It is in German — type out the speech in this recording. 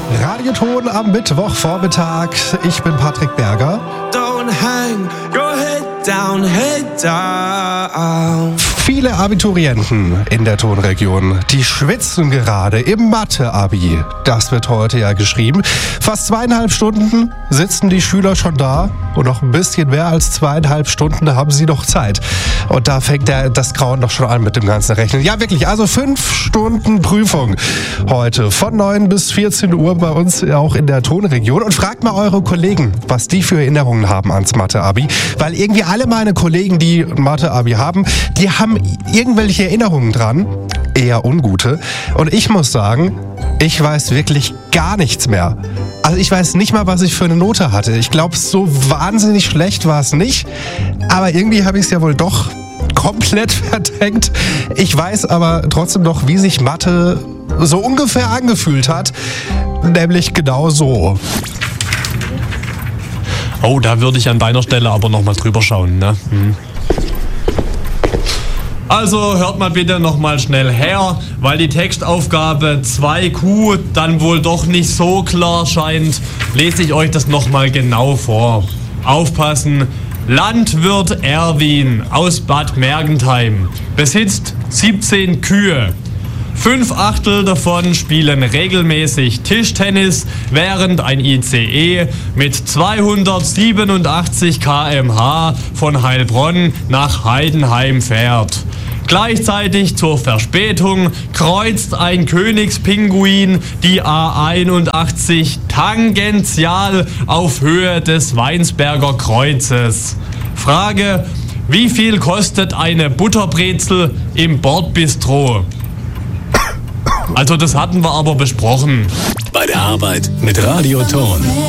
Radioton am Mittwochvormittag. Ich bin Patrick Berger. Don't hang your head down, head down. Viele Abiturienten in der Tonregion, die schwitzen gerade im Mathe-Abi. Das wird heute ja geschrieben. Fast 2,5 Stunden sitzen die Schüler schon da und noch ein bisschen mehr als 2,5 Stunden haben sie noch Zeit. Und da fängt das Grauen doch schon an mit dem ganzen Rechnen. Ja, wirklich, also 5 Stunden Prüfung heute von 9 bis 14 Uhr bei uns auch in der Tonregion. Und fragt mal eure Kollegen, was die für Erinnerungen haben ans Mathe-Abi. Weil irgendwie alle meine Kollegen, die ein Mathe-Abi haben, die haben irgendwelche Erinnerungen dran, eher ungute. Und ich muss sagen, ich weiß wirklich gar nichts mehr. Also ich weiß nicht mal, was ich für eine Note hatte. Ich glaube, so wahnsinnig schlecht war es nicht. Aber irgendwie habe ich es ja wohl doch komplett verdrängt. Ich weiß aber trotzdem noch, wie sich Mathe so ungefähr angefühlt hat. Nämlich genau so. Oh, da würde ich an deiner Stelle aber nochmal drüber schauen, ne? Also hört mal bitte nochmal schnell her, weil die Textaufgabe 2Q dann wohl doch nicht so klar scheint, lese ich euch das nochmal genau vor. Aufpassen! Landwirt Erwin aus Bad Mergentheim besitzt 17 Kühe. 5/8 davon spielen regelmäßig Tischtennis, während ein ICE mit 287 km/h von Heilbronn nach Heidenheim fährt. Gleichzeitig zur Verspätung kreuzt ein Königspinguin die A81 tangential auf Höhe des Weinsberger Kreuzes. Frage: Wie viel kostet eine Butterbrezel im Bordbistro? Also das hatten wir aber besprochen. Bei der Arbeit mit Radioton.